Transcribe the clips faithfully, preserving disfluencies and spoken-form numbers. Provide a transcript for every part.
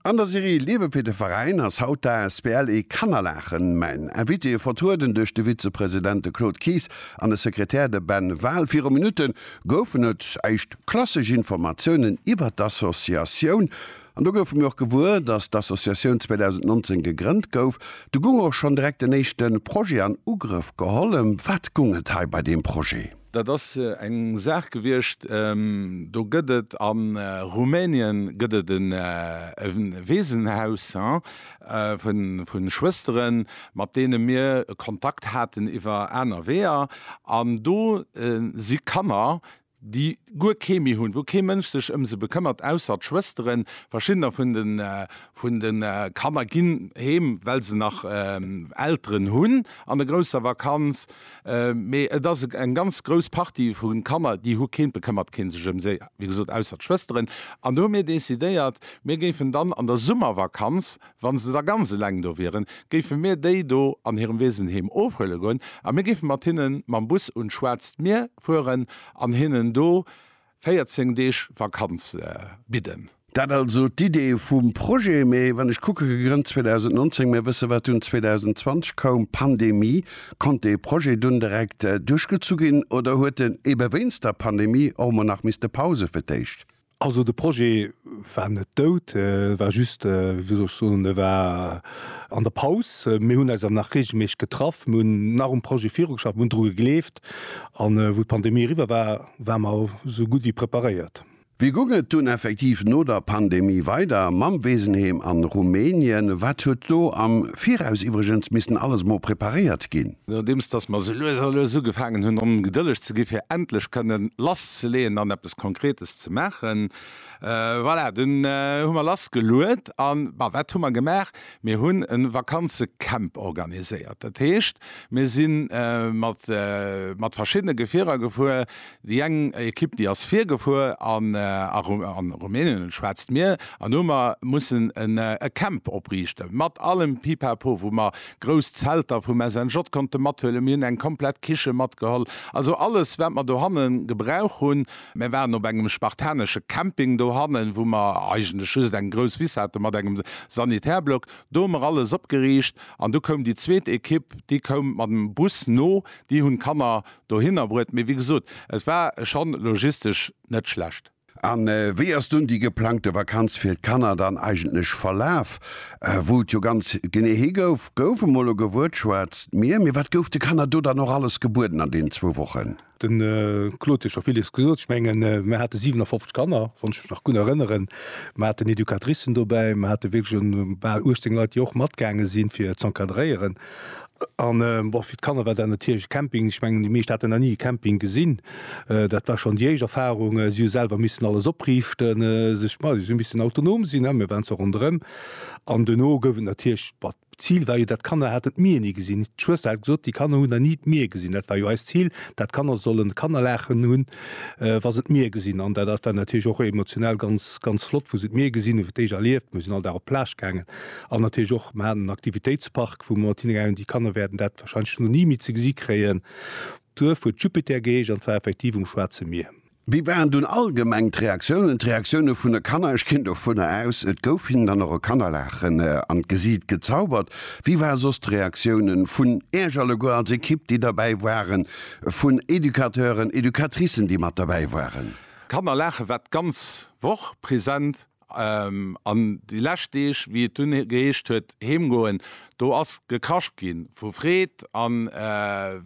An der Serie Lewe Peter Verein ass haut der S P L E Kannerlachen mein. En Wit vertuden duch de Vizepräsident Claude Kies an de Sekretär de Ben Wahl vier Minuten goufen et eicht klassische Informationen iwwer d'Assoziatioun. An du gouf mir auch gewur, dats d'Assoziatioun zwanzig neunzehn gegrünnt gouf. Du gung auch schon direkt den nächsten Projekt an Ugriff gehollen. Wat gunget hei bei dem Projekt? Das äh, eng Sach gewircht ähm, do gëtt an äh, Rumänien gëtt den äh, Wesenhaus äh, vun vun Schwesteren, mat dee mir Kontakt hatten iwwer Änner Wehr an do äh, sie kannner, die gut chemi hunn, wo ke Mënsch sech ëm se bekëmmert ausser Schwesteren verschinner vun den äh, vun den äh, Kammer ginn heem, well se nach ähm, älteren hunn an der grosser Vakanz äh, méi dat se eng ganz gros Party vun Kammer, die hu kind bekëmmert kind sech ëm se wie gesot ausser Schwesteren. An do mir desideiert mir géfen dann an der Summervakanz, wann se der ganze Läng do wären, géfen mir déi do an hirem Wesen heem ofhëlle gonn, a mir géfen mat hinnen man Bus und schwärzt mir fuhren an hinnen do vierzehn Deeg Vakanz äh, bidden. Dat also d'Idee vum Projekt méi, wann ich gucke gegrünnt zwanzig neunzehn mir wisse wat hun zwanzig zwanzig kaum Pandemie, kon de Projekt dun direkt äh, durchgezugin oder huet den eberwens der Pandemie auch man nach Mister Pause verteicht. Also de Projekt war net dood, äh, war just äh, wie so, war an der Paus mé hunn als am nach Regmech getraff, mun nach um Projektfirungschaft mun droge geleeft, an äh, wo d Pandemie riwer war war ma so gut wie prepariert. Wie goget tun effektiv no der Pandemie weiter Mamwesenheim an Rumänien, wat huet do am Viraus iwwergens missen alles mo prepariert gin? Dems dats ma se Loser so gefangen hunn om gedëllech ze gifir endlich können last ze leen, an es Konkretes ze machen. Äh, voilà, dun hummer äh, lass geloet an wat hummer gemerk, mir hunn en vakanze Camp organiséiert. Dat heescht mir sinn äh, mat äh, mat verschiedene Geféer gefu, die eng Ekipp die ass fir gefu an, äh, an Rumänien schwätzt mir an Nummer mussssen en äh, Camp oprichte. mat allem Pipapo, wo man gros Zelter vu me en Jot konnte mat hëlle mir eng komplett Kiche mat geholl. Also alles wenn man do hannen gebrauch hunn, mir wären op engem spartanesche Camping do hannen, wo man eigene Schüs eng gros Wiss hat mat engem Sanitärblock, domer alles opgeriecht, an du kom die zweet Ekipp, die kom mat dem Bus no, die hunn kannner do hinnerbrut mir wie gesot. Es war schon logistisch net schlecht. An äh, wie erst du die geplante Vakanz fir Kanner dann eigentlich verlaf, äh, wo jo ganz gene gouf goufe molle gewurschwärzt mir mir wat goufte Kanner du da noch alles geburten an den zwei Wochen. Den äh, Klotisch auf vieles Gesundschmengen äh, man hatte siebenundfünfzig Kanner von nach gut erinnern, man hatte Edukatrissen dabei, man hatte wirklich schon bei Ursting Leute die auch matgänge sind für zu enkadrieren. An äh, Kanner war der tiersche Camping schmengen die Meescht hat nie Camping gesinn. Äh, dat war schon die Erfahrung äh, sie selber missen alles oprichten äh, sech mal ein bisschen autonom sinn wenn ze runm an den no gowen der Tiersch Ziel war dat kann er hat mir nie gesinn gesagt die kann hun nie mir gesinn dat war jo als Ziel dat kann er sollen kann er lächen nun äh, was het mir gesinn an dat dat natürlich auch emotionell ganz ganz flott wo se mir gesinn erlieft muss all der Plasch gangen an natürlich auch den Aktivitätspark wo Martin die kann werden dat wahrscheinlich noch nie mit ze sie kreen vu Jupiter ge an war effektiv um Schwarze Meer. Wie wären du allgemeng Reaktionen Reaktionen vun der Kanner ich kind vu der aus et gouf hin an eure Kannerlachen äh, an Gesied gezaubert. Wie war sos Reaktionen vun Ergerleguard Ekipp, die dabei waren, vun Edukateuren, Edukatrissen, die mat dabei waren? Kannerlache wat ganz woch präsent ähm, an die Lächtech wie dunne geescht huet hemgoen. Do ass gekracht gin, vu Fred an äh,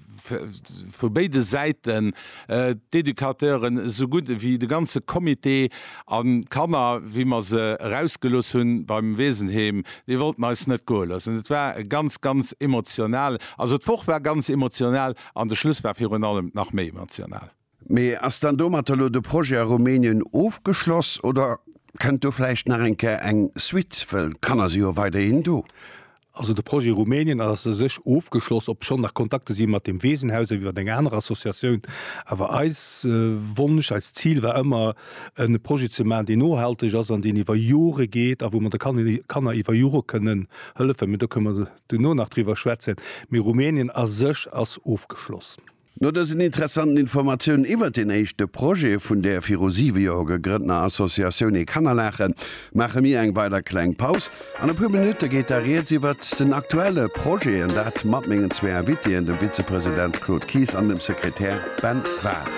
vu beide Seiten äh, d'Edukateuren so gut wie de ganze Komitee an Kanner, wie man se rausgelos hunn beim Wesenheim, die wollten als net go lassen. Et war ganz ganz emotional. Also d'woch war ganz emotional, an der Schluss war fir allem nach méi emotional. Me ass dann domatolo de Projekt Rumänien aufgeschloss oder könnt du vielleicht nach enke eng Suite kann er sie weiter hin du? Also de Projekt Rumänien as er sech aufgeschloss, op schon nach Kontakte sie mat dem Wesenhause wie eng andere Assoziation. Aber als äh, Wunsch als Ziel war immer een Projekt zu machen, die nohaltig ass an den iwwer Jure geht, a wo man kann kann er iwwer Jure können hëllefen mit da können man du nur nach drüber schwätzen. Mit Rumänien as sech als aufgeschlossen. No dat sind interessanten Informationen iwwer den echte Projekt vun der Firosivio gegründner Assoziation e Kannerlächen mache mir eng weiter klein Paus. An e pu Minute geht deriert sie wat den aktuelle Projekt en dat Mappmingen zwe Witien dem Vizepräsident Claude Kies an dem Sekretär Ben Waal.